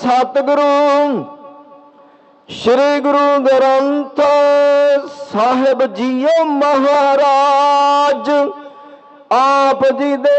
सतगुरु श्री गुरु ग्रंथ साहिब जीओ महाराज आप जी दे